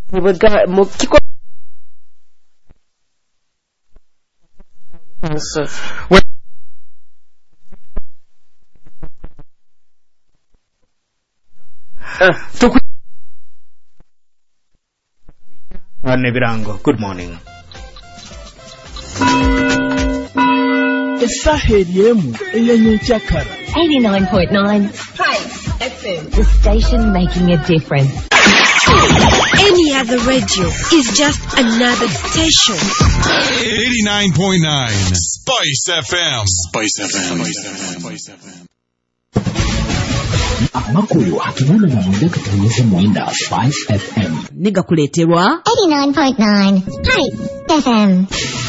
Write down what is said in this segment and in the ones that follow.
Nebirango, good morning. Esaheliemu eyenyekyakara 89.9 Spice FM, the station making a difference. Any other radio is just another station. 89.9 Spice FM. Spice FM. Spice FM. amakulu hakinana na mwenda katanyesha mwenda Spice FM niga kuleterwa 89.9 Spice FM.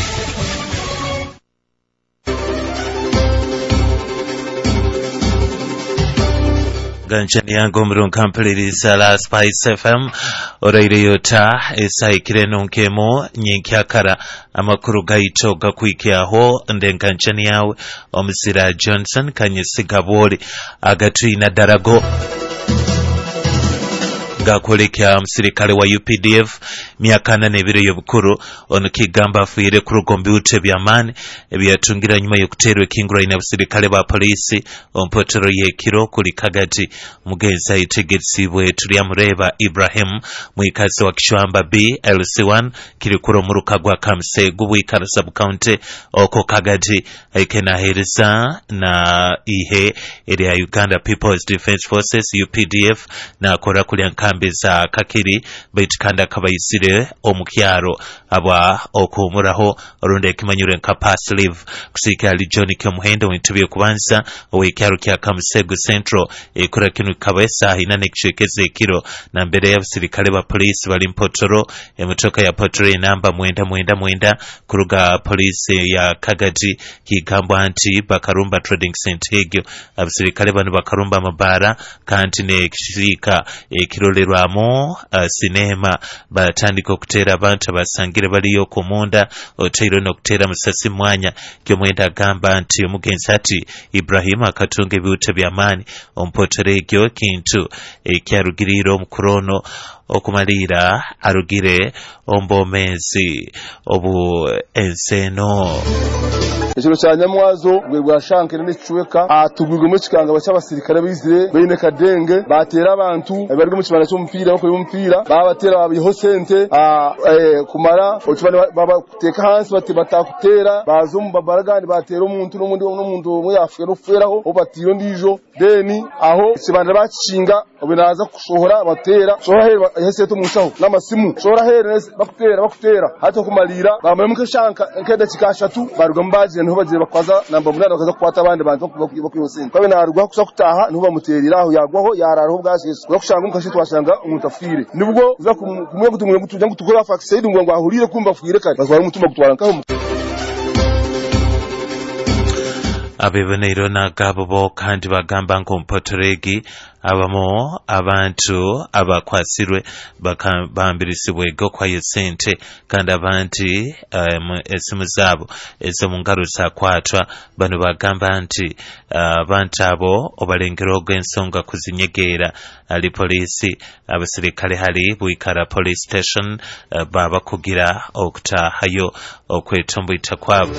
Ganchani yangu mrunkampiliriza la Spice FM oraire yota esaikire nonkemo nyenkyakara amakuru gaito gakwikiaho ndenganchani yawe omusira Johnson kanyesigabori agatwina darago gakolekya musirikale wa UPDF myaka 4 ebiro y'obukuru ono kigamba afuire ku rugombi ute byamani ebyatungira nyuma y'okuterwa ekingura ina busirikale ba polisi ompotero y'ekiro kuli kagati mugenza itegesibwe tuli amureba Ibrahim mwikazi wa Kishwamba BLC1 kiri kuro mu rukagwa kamse gubwikara sub county oko kagati ekena herisa na ihe area Uganda People's Defence Forces UPDF na akora kuli za kakiri baitikanda kabayisire omukyaro aba okumuraho runde kimanyure nka pass leave kusika ali John Kyomuhendo wintubiye kubanza owekyaro kya Kamusegu Central ekura kinu kabesa hinane kishekeze ekiro na mbere y'abasirikale ba police bali mpotoro emotoka ya potro namba 999 kuruga police ya Kagati kigambwa anti Bakarumba Trading Center egyo abasirikale bano Bakarumba mabara kanti ne kishika ekirole rwamo sinema batandika okutera abantu basangire baliyo komunda oteiro nokutera musasi mwanya kyo mwenda gamba nti omugenzi ati Ibrahim akatunga ebiwute byamani ompotere ekyo kintu ekyarugiriro omukurono okumalira arugire ombomezi obu enseno ekiro kya nyamwazo gwe bwashankire n'ekichweka atugwirwe mu kikanga bacy'abasirikare bizire beine kadenge batera abantu bari mu kibana cy'umupira bako y'umupira babatera babiho sente kumara okibana baba kuteka hansi batakutera bazum babaragani batera umuntu n'umuntu umwe yafuye n'uferaho obatiyo ndijo deni aho kibana bacishinga obinaza kushohora batera sohera hese to musaho n'amasimu sohora here bakutera hato kumalira bamaye mukashanka nkeda kikashatu barugambaje niho bagiye bakwaza namba munana bakaza kwata abandi bantu bakuyose kwabe narugwa kusa kutaha niho bamuterira aho yagwaho yararaho bwasese kushanga umukashi twashanga umutafire nibwo uza kumwe gutumwe gutujya gutukura faxaid ngo ahurire kumva fuire kare bazwara umutumba gutwara nkaho abebenero nagabo kandi bagamba ngo mpotoregi abamo abantu abakwasirwe bakambirisiwe go kwa yesente kandi abandi esimu zabo ezo mungaro zakwatwa bano bagamba nti abantu abo obalengero gw'ensonga kuzinyegera ali polisi abasirikale hali buikara police station baba kugira okutahayo okwetumbuita kwabo.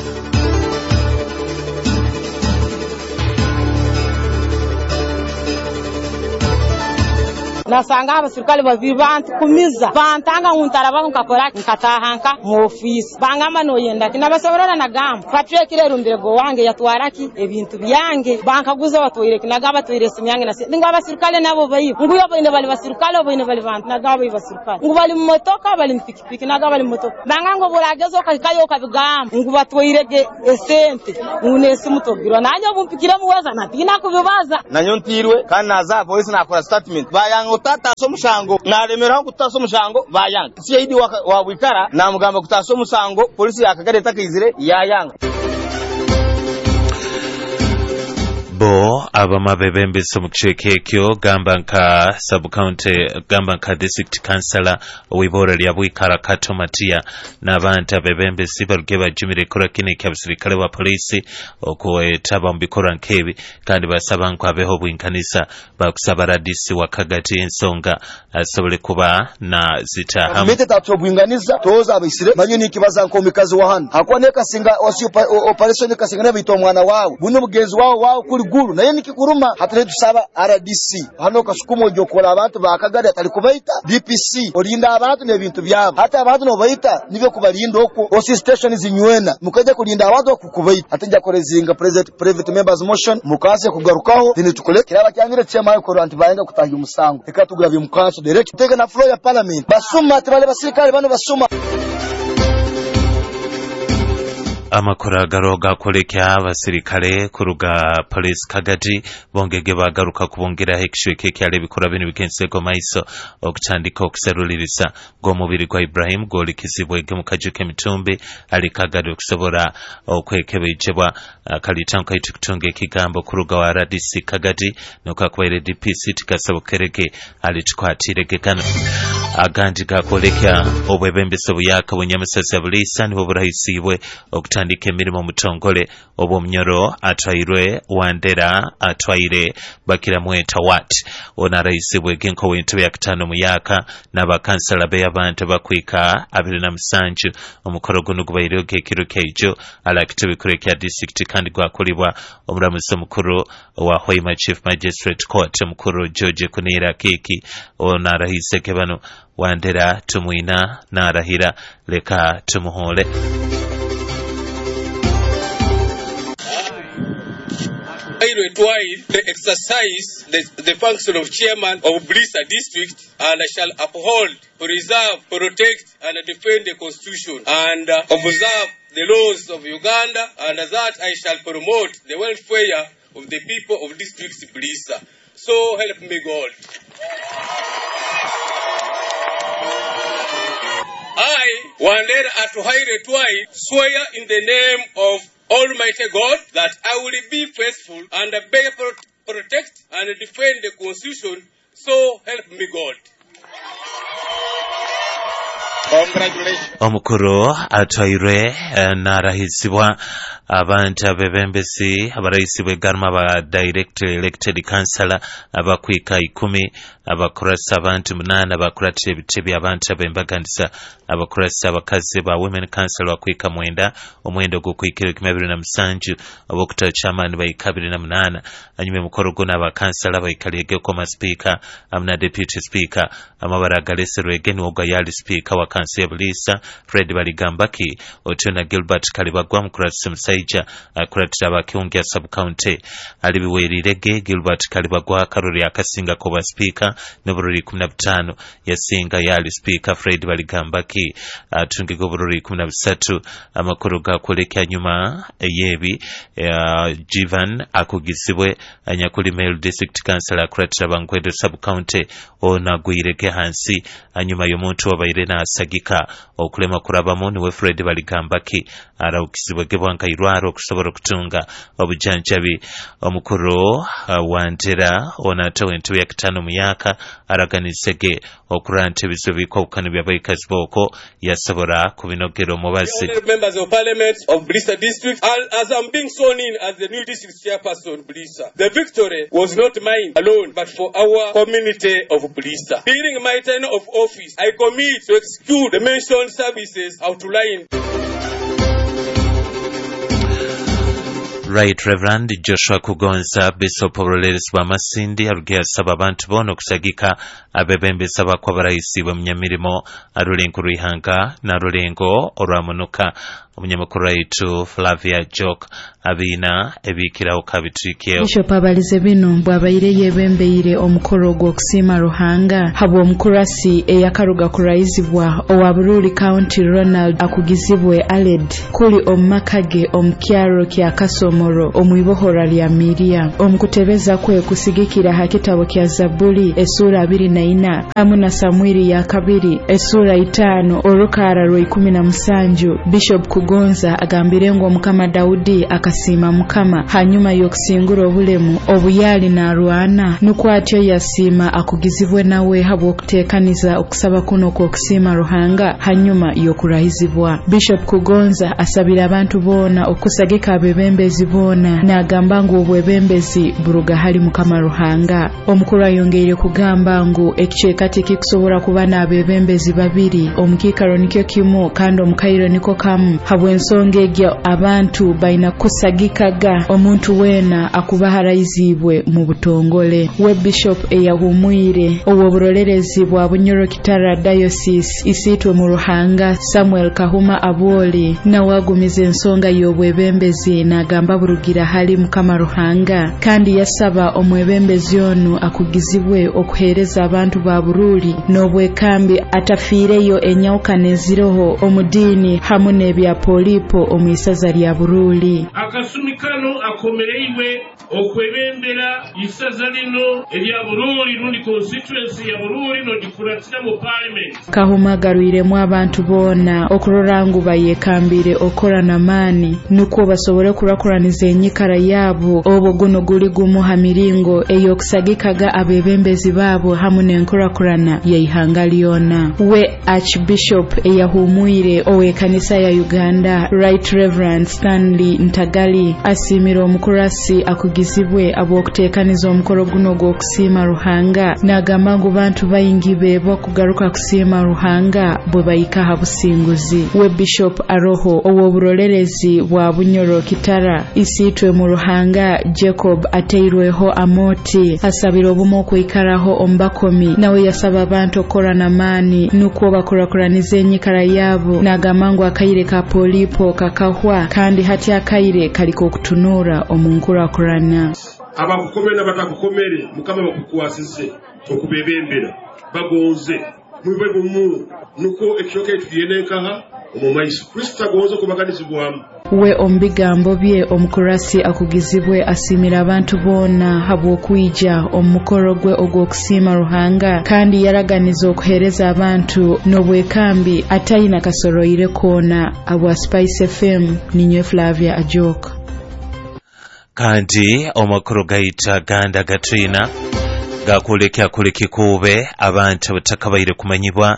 nasanga abasirikale babiri bantukumiza bantanga nkuntaraba nkakora nkatahanka mu office bangamba noyenda kinabasoborana nagamba patrekire rumbego wange yatwaraki ebintu byange bankaguza batwire kinagaba twire simyange na ngo abasirikale nabo bayi nguyo bane bali basirikale bane bali bantu nagaba bayi basirikale ngo bali motoka bali mpikipiki nagaba bali motoka bangango buragezo kakayo kabigamba ngo batwirege esente unesi mutogirwa nanyo bumpikira muweza natina kubibaza nanyo ntirwe kandi naza voice nakora statement bayango tata somushango naremera kutaso mushango bayanga CID wa wikara namugamba kutaso musango polisi yakagare takizire yayanga bo abamabebembesa mu kichweke ekyo gamba nka sub-county gamba nka district councillor wibora lya bwikara Kato Matia n'abantu abebembesi baruge bajimire kora kine ky'abasirikale ba polisi okwetaba mu bikorwa nkebi kandi basaba nko abeho bwinkanisa bakusaba radisi wa Kagati ensonga asobole kuba na zitahamu mete tatobwinganiza toza abisire manyini kibaza nko mikazi wa hano hakwa neka singa wasi operation kasinga ne bito mwana wao buno mugenzi wao kuri guru naye nikikuruma hatare tusaba RDC hano kasukumo jokola abantu bakagari atari kubaita DPC orinda abantu ne bintu byabo hata abantu no baita nibyo kubarinda oko osi station zinywena mukaje kurinda abantu kukubaita atajya korezinga private members motion mukase kugarukaho bine tukole kiraba cyangire cyema yo koranti bayenga kutahiye umusango reka tugravye mukaso direct tega na floor ya parliament basuma atibale basirikale bano basuma amakuru agaroga kolekya abasirikale kuruga police Kagati bongege bagaruka kubongira hekishweke kyale bikora bino bikenseko maiso okuchandika okuserulirisa ngo mubiri kwa Ibrahim goli kizibwege mukajuke mitumbi ali Kagadi okusobora okwekebejebwa kalitanka itukutunge kigambo kuruga wa RDC Kagati nokakwaire DPC tikasabukerege ali tukwatirege kana agandi gakolekya obwebembeso buyaka bunyamusasa bulisa nibo burahisiwe okutandika emirimo mutongole obwomnyoro atwairwe Wandera atwaire Bakira Mweta wat ona raisi bwegenko w'entebe ya kitano muyaka n'abakansala be abantu bakwika 27 omukoro guno gubayiroge ekiro kyejo alakitebe kurekya district kandi gwakolibwa omuramuzi mukuru wa Hoima Chief Magistrate Court mukuru George Kunira Keki ona raisi kebano Wandera tumuina na rahira leka tumuhole To exercise the function of chairman of Bulisa district, and I shall uphold, preserve, protect and defend the constitution and observe the laws of Uganda, and that I shall promote the welfare of the people of district Bulisa. So help me God. I, Wandera Atuhaire Twai, swear in the name of Almighty God that I will be faithful and bear, protect and defend the Constitution, so help me God. Congratulations. Omukuru atwaire narahisibwa abantu abebembesi abaraisi b'egarma ba direct elected councillor abakwika 10 abakurasa abantu 8 abakuratira ebitebe abantu abembagandisa abakurasa abakazi ba women councillor bakwika 9 omwendo gukwikira 2007 obokutara chairman ba 28 anyume mukoro gona abakansala baikaliege koma speaker amna deputy speaker amabara galesero egeni oga yali speaker wa kansi ya Bulisa Fred Baligambaki Otiona Gilbert Kalibagwa mukurasa Msaija akuratira abakiungia sub county alibiwerirege Gilbert Kalibagwa karori akasinga kuba speaker n'obururi 15 yasinga yali speaker Fred Baligambaki atungiko bururi 13 amakuru gakolekya nyuma yebi Jivan akugisibwe anyakuli male district councillor akuratira Bangwedo sub county onagwirege hansi anyuma y'omuntu wabaire na asagika okulema kurabamo niwe Fred Baligambaki arawukisibwe gebwanka irwaro okusobora okutunga obujanjabi omukuru Wandera onatowe entebe ya kitano muyaka araganisege okurante bizobiko okukana byabayikazi boko yasobora kubinogera omubazi. Members of Parliament of Bulisa district, as I'm being sworn in as the new district chairperson Bulisa, the victory was not mine alone but for our community of Bulisa. During my tenure of office, I commit to execute the mentioned services outlined. Right Reverend Joshua Kugonza Bishop of Roleres Bamasindi arugia saba abantu bono kusagika abebembe saba kwa baraisi wa mnyamirimo arulengo ruihanga na rulengo oramunuka omunyamakuru waitu Flavia Jock abina ebikira okabitrikeo Bishop abalize bino bwabayire yebembeire omukoro gwokusima ruhanga habo omukurasi eyakaruga kurayizibwa owa Bururi County Ronald akugizibwe Aled kuli omumakage omukyaro kya Kasomoro omwibohora lya Miria omukutebeza kwe kusigikira hakitabo kya Zaburi esura 24 amuna Samwiri ya 2 esura 5 orukara rwe 17 Bishop Kugonza agambire ngo Mukama Daudi akasiima Mukama hanyuma y'okusingura obulemu obuyali n'arwana nukwatyo yasiima akugizibwe nawe habw'okuteekaniza okusaba kuno kw'okusiima Ruhanga hanyuma y'okurahizibwa. Bishop Kugonza asabira abantu boona okusagika abebembezi boona n'agamba ngu obwebembezi buruga hali Mukama Ruhanga. Omukulu ayongeire kugamba ngu ekicweka tekikusobola kuba n'abebembezi babiri, omukiikaro nikyo kimu kandi omukairo niko kamu. Habw'ensonga egyo abantu balina kusagikaga omuntu weena akubaharayizibwe mu butongole. We Bishop eyahumwire obw'obulolerezi bwa Bunyoro Kitara Diocese isiitwe mu Ruhanga Samuel Kahuma Abwoli nawagumiza ensonga y'obwebembezi n'agamba burugira hali Mukama Ruhanga kandi yasaba omwebembezi ono akugizibwe okuheereza abantu ba Bururi n'obwekambi atafiireyo enyawukana eziroho omudiini hamu n'ebya polipo omu isaza lya Bururi. Akasumi kano akomereiwe okwebembera isaza lino erya Bururi n'undi constituency ya Bururi n'odikuratira mu parliament. Kahuma garwiremu abantu boona okurora ngu bayekambire okora n'amaani nukwo basobole kurakuraniza enyikara yaabo obwo guno guli gumu ha miringo ey'okusagikaga abebembezi baabo hamu n'enkurakurana y'eihanga lyona. We Archbishop eyahumwire ow'ekkanisa ya Uganda Right Reverend Stanley Ntagali asiimira omukurasi akugizibwe ab'okuteekaniza omukolo guno gw'okusiima Ruhanga n'agamba ngu bantu bayingibe b'okugaruka kusiima Ruhanga bwe bayika ha businguzi. We Bishop Aroho ow'obulolerezi bwa Bunyoro Kitara isiitwe mu Ruhanga Jacob ateirweho amoti asabira obumu okwikaraho omubakomi nawe yasaba abantu okukora n'amaani nukwo bakurakuraniza enyikara yaabo n'agamba ngu akaire ka polipo kakahwa kandi hati akaire kaliko okutunuura omu nkurakurana. Abakukomere n'abatakukomere Mukama bakukwasise okubebembera bagonze mube bumu nuko ekyoka etuyenenkaha omumaiso Kristo agonze kubaganizibwamu. We omubigambo bye omukurasi akugizibwe asiimira abantu boona habw'okwija omukoro gwe ogw'okusiima Ruhanga kandi yaraganiza okuheereza abantu n'obwekambi atayina kasoroire koona. Abwa Spice FM ninywe Flavia Ajok. Kandi omukuru gaita ganda gatrina gakulekya kube abantu batakabaire kumanyibwa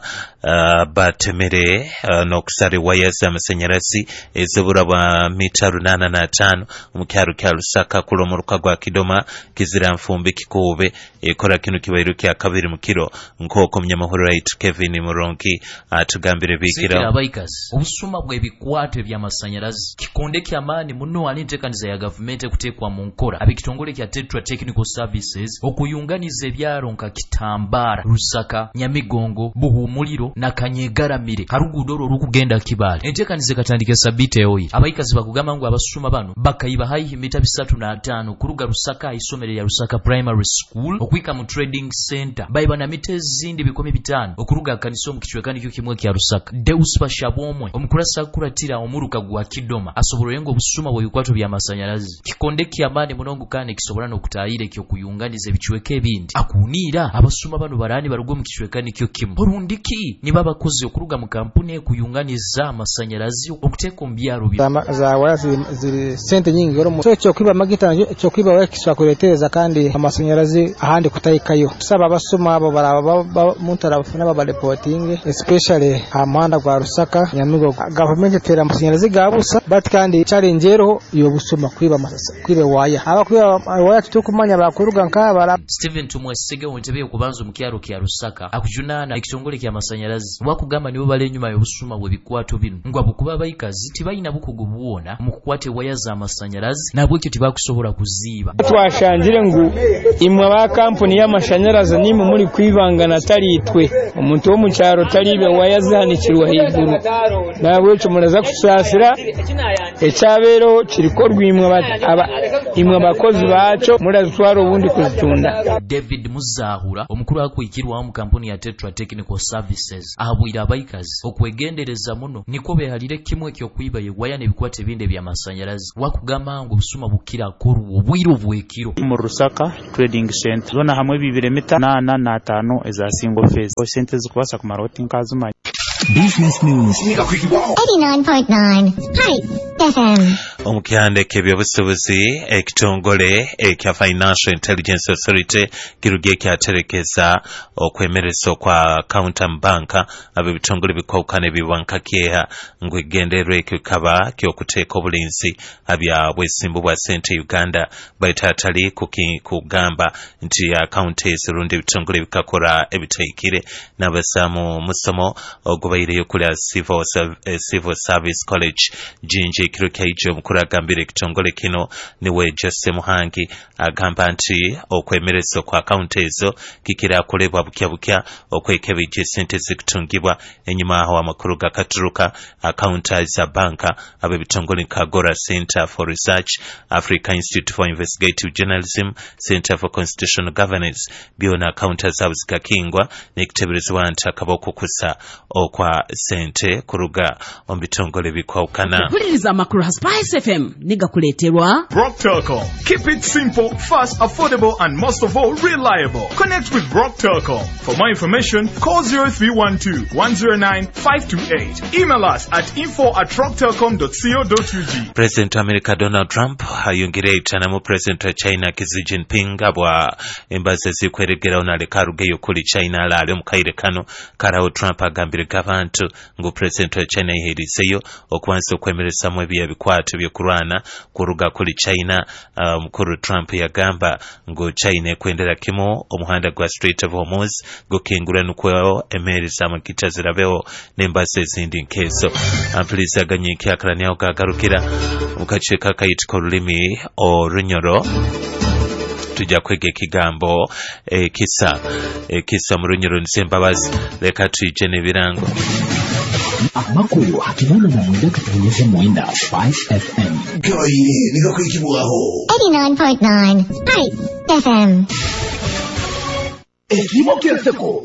batemere n'okusala waya z'amashanyarazi ezibura bwa mita 85 mu kyalo kya Lusaka kulo mu luka gwa Kidoma kizira nfumbi kikube ekora kino kibairo kya kabiri mu kiro nkoko munyamahoro right Kevin Muronki atugambire bikira abaikazi obusuma bwe bikwate by'amashanyarazi kikonde ky'amaani muno alintekaniza ya government kutekwa mu nkora abikitongole kya Tetra Technical Services okuyunganiza ebyalo nka Kitambara Lusaka Nyamigongo Buhumuliro na Kanyegaramire harugudoro rukugenda Kibale entekanize katandike sabite oyi abaikazi bakugamba ngo abasuma bano bakayiba hayi mita 35 kuruga Lusaka isomero ya Lusaka Primary School okwika mu trading center bayiba na mita zindi bikomi 5 okuruga kaniso mu kichwekani kyo kimwe kya Lusaka Deus Bashabomwe omukurasa kuratira omuruka gwa Kidoma asoborere ngo busuma bwe bikwato bya masanyarazi kikonde ky'amani munongo kane kisobora no kutayire kyo kuyunganiza ebichweke bindi akunira abasuma bano barani barugwe mu kichwekani kyo kimwe orundiki ni baba kozi okuruga mu kampuni ekuyunganiza amasanyarazi okuteka ombyaro byo za waya ziri sente nyingi yoromo cyo kwiba magita cyo kwiba waya kiswa kuletereza kandi amasanyarazi ahandi kutayikayo saba abasuma abo baraba muntara bafuna baba reporting especially amanda kwa Lusaka Nyamigo government tera amasanyarazi gabusa but kandi challengero yo busuma kwiba amasasa kwibe waya aba kwiba waya tukumanya bakuruga nkaba Steven Tumwesege wentebe okubanza mu kyaro kya Lusaka akujunana ekitongole kya masanyarazi wakugamba nibo bale nyuma y'obusuma bwe bikwato bino ngwa bukuba bayikazi tibayina bukugu buwona mu kukwate waya za masanyarazi nabwo kyo tibakusobola kuziba twashanjire ngu imwe ba kampuni y'amashanyarazi nimwe muri kwibangana talitwe omuntu wo mu cyaro talibe waya zanikirwa higuru nabwo cyo muraza kusasira ecyabero kirikorwa imwe abakozi baco murazitwara ubundi kuzitunda. David Muzahura omukuru akuyikirwa mu kampuni ya Tetra Technical Services ahabwira abayikazi okwegendereza muno niko behalire kimwe kyo kwiba yewaya nebikwate binde bya masanyarazi wakugamba ngo busuma bukira koru obwiro bwekiro mu Lusaka Trading Center zona hamwe 2 mita 85 eza single phase o sente zikubasa ku maroti nkazuma Business News. 89.9 Hype FM. Omukyande k'ebyobusuubuzi ekitongole ekya Financial Intelligence Authority kirugiye kyaterekeza okwemeresa kwa accountant banka ab'ebitongole bikwawukana ebiwanka kyeha ng'egendererwa ekikaba ky'okuteeka obulinzi abya bwesimbu bwa ssente Uganda baitatali kugamba nti account ezirundi ebitongole bikakora ebiteekire n'abasaamu musomo ogubaireyo kula Civil Service College Jinji ekiro kyaijo omukulu agambira ekitongole kino niwe Jose Muhangi agamba nti okwemeresa kwa account ezo kikira kulebwa bukya okwekebejja ssente zikutungibwa enyuma aho amakulu gakaturuka account za banka ab'ebitongole nka Agora Center for Research, Africa Institute for Investigative Journalism, Center for Constitutional Governance byona account zaabwe zigakingwa n'ekiteeberezebwa nti akaboko kusa okwa ssente kuruga mu bitongole bikwawukana. Mpuliriza amakulu ha Spice FM nigakuleeterwa Brock Telecom. Keep it simple, fast, affordable and most of all reliable. Connect with Brock Telecom. For more information, call 0312-109-528. Email us at info@rocktelecom.co.ug. President wa America Donald Trump ayongere itanamu President wa China Xi Jinping abwa embaze zikweregerawo naleka arugeyo kuli China alaale mu kaire kano karawo Trump agambire abantu ngu President wa China yiheriseyo okubanza okwemeresamu ebya bikwate byokulwana kuruga kuli China. Mukuru Trump yagamba ngu China ekwendera kimu omuhanda gwa Strait of Hormuz gukingura nukwewo emeri z'amakita zirabeho n'embaze ezindi nkezo. Ampulizaganya ekyakalaniawo gagarukira mu kace k'akayitika olulimi olunyoro. Tujja kwega ekigambo ekisa mu lunyoro nsembabazi leka tuyije n'ebirango. Amakulu akibona na mwenda katanyeze mwenda Spice FM. Kawaii nikakuikibuaho 89.9 Hype FM. Ekibo kyenseko.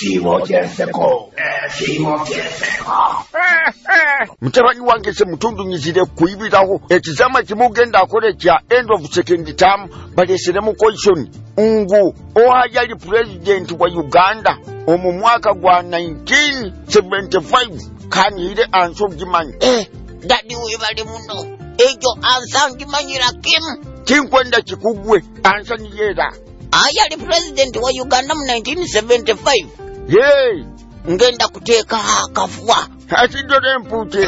Mutabanyi wange se mutundu nyizire kuyibiraho ekizama kimugenda akore kya end of second term balesere mu coalition ngu oyali president wa Uganda omu mwaka gwa 1975 kanire anso gimanyi dadi we bali muno ejo ansangi manyira kinkwenda kikugwe ansani yera ayali president wa Uganda mu 1975 yey ngenda kuteeka akafuwa atidore mpute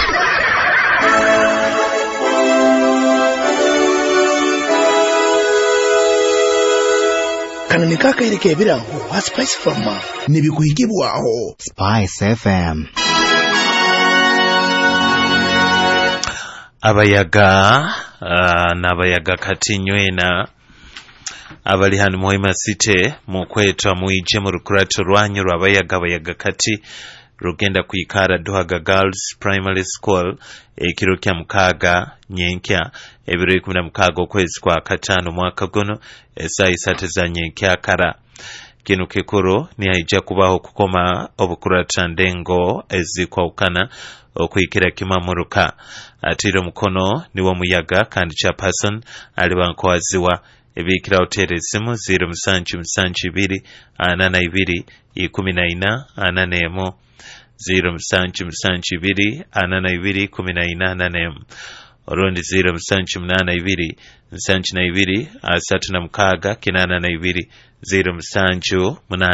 kanani kakaireke ebirango wa Spice FM nibikuhigibwaho Spice FM. Abayaga n'abayaga kati nywena abali hano Muhima City mu kwetwa muije mu rukurato rwanyu rw'abayaga kati rugenda kuyikara Duhaga Girls Primary School ekiro kya mukaga nyenkya ebiro 16 okwezi kwa katano mwaka guno esaa 3 za nyenkya kara. Kino kikuru ni haija kubaho kukoma obukurata ndengo ezikwawukana okuyikira kimamuruka. Atiro mukono niwo muyaga kandi chairperson alibankowaziwa ebikira hotel esimu 0772 82 14 84 0772 82 14 orundi 0782 72 36 82 0782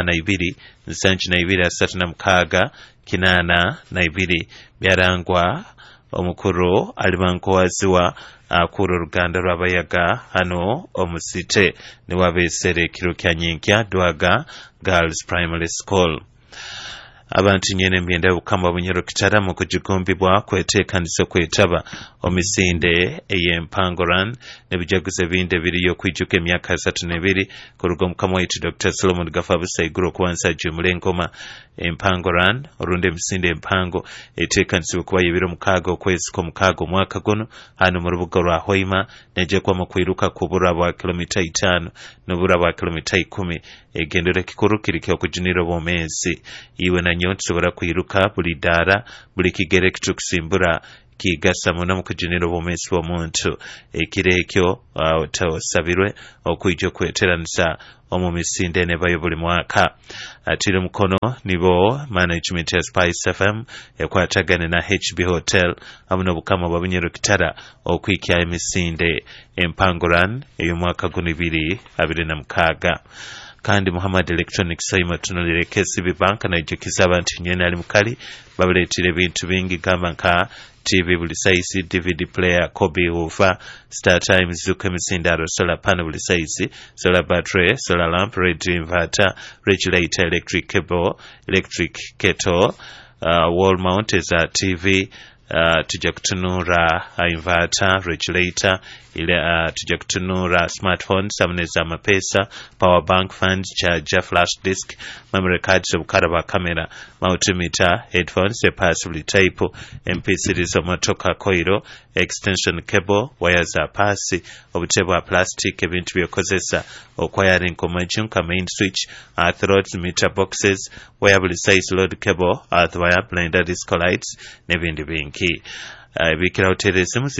72 36 byarangwa omukuru alibankowaziwa akuru Ruganda rw'abayaga hano omusite ni wabesere kiro kya nyenkya Duhaga Girls Primary School. Abantu nyene mbyenda bukamba bunyero kitara mu kujugumbibwa kwetekanisa kwetaba omisinde ey'empangoran nebijaguze binde biriyo kwijuka emyaka 32 kuruga mukama wetu Dr. Solomon Gafabusa iguro kubanza Jumulengoma empangoran orunde misinde empango etekanisa kuba yebiro mukaga okwezi ko mukaga mwaka guno hano mu rubuga rwa Hoima neje kwa mukwiruka kubura bwa kilomita 5 n'obura bwa kilomita 10 egendera kikuru kirikyo kujinira bomezi iwe na nyoti sobora kwiruka buli dara buli kigere kitukusimbura kigasa muna mu kuginira obwomeezi bw'omuntu ekiro ekyo tosabirwe okwijja okweteranisa omu misinde ne bayo buli mwaka. Atire mukono nibo management ya Spice FM ekwatagane na HB Hotel amuno obukama bwabunyero kitara okwikya emisinde empangoran ey'omwaka guno 2026. kandi Muhammad Electronics sayima tunulire KCB Bank na ijukiza abantu nyene ali mukali babuletire bintu bingi gamba nka TV buli size, DVD player, Kobe woofer, Star Times, Zuka misindaro, solar panel buli size, solar battery, solar lamp, radio inverter, regulator, electric cable, electric kettle, wall mount is a TV, tujja kutunura inverter, regulator, tujja kutunura smartphone, samuneza amapesa, power bank, fans, charger, flash disk, memory cards, obukaraba camera, multimeter, headphones, passively type, MP3 omotoka koiro, extension cable, wires apasi, obutebo plastic, ebintu byokozesa okwiring komajun ka main switch, earth rods, meter boxes, wearable size load cable, earth wire, blender disco lights, nebindi bingi. Bikira hotelezi mu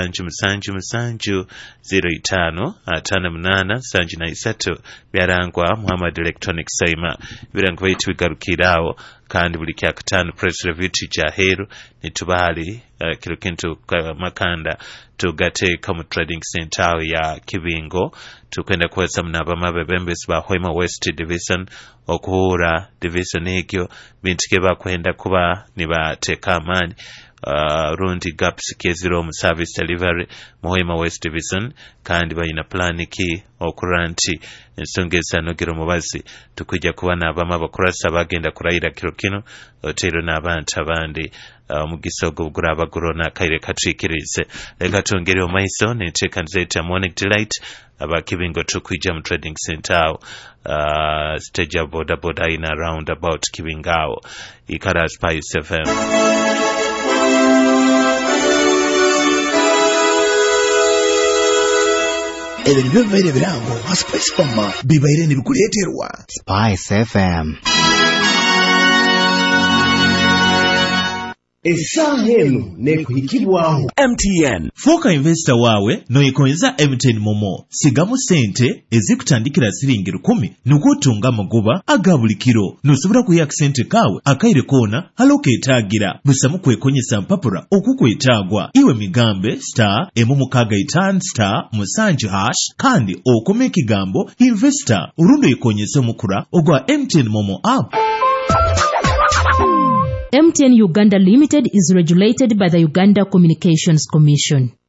07770558 byarangwa Muhammad Electronics sayima birango baitu bigarukirawo kandi buli kyakatano press review tijaheru nitubali kilo kintu makanda tugateeka mu trading center ya Kibingo tukwenda kuweza mnabama bebembezi ba Hoima West Division okuhura division egyo bintu keba kwenda kuba nibateeka amani rundi gaps keziro mu service delivery Muhima West Division kandi bayina plan ki okuranti ensongeza nogero mubazi tukujja kuba nabama bakurasa bagenda kurayira kiro kino otero n'abantu abandi mugisogo guraba gurona kaire katrikirize leka tongere omaiso neteka nzeta morning delight abakibingo tukujja mu trading center stage of boda in around about Kibingao ikara Spice FM. Ebintu by'ebibaire birango ha Spice FM bibaire nibikuleeterwa Spice FM. Esa eno nekuhikibwaho MTN. Foka investor wawe noyekonyeza MTN Momo. Sigamu sente ezikutandikira siringi 10 nukutunga magoba agabulikiro. Nosobora kuya sente kawe akaire kona haloketagira. Busamu kwekonyesa mpapura okukwetagwa. Iwe migambe star emukaga itan star musanju hash kandi okome kigambo investor urundo yekonyesa mukura ogwa MTN Momo app. MTN Uganda Limited is regulated by the Uganda Communications Commission.